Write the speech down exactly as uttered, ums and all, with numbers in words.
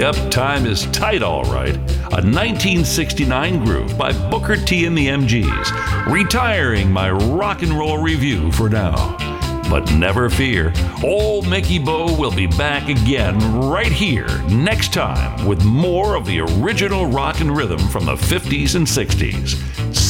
Yep, time is tight, all right. A nineteen sixty-nine groove by Booker T and the M Gs, retiring my rock and roll review for now. But never fear, old Mickey Bo will be back again right here next time with more of the original rock and rhythm from the fifties and sixties.